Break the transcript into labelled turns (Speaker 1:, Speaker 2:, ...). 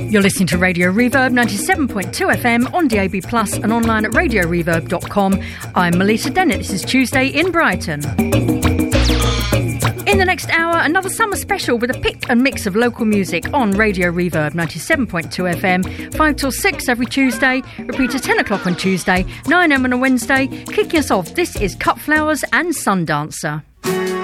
Speaker 1: You're listening to Radio Reverb 97.2 FM on DAB Plus and online at radioreverb.com. I'm Melissa Dennett. This is Tuesday in Brighton. In the next hour, another summer special with a pick and mix of local music on Radio Reverb 97.2 FM, 5 till 6 every Tuesday, repeat at 10 o'clock on Tuesday, 9am on a Wednesday. Kicking us off, this is Cut Flowers and Sundancer.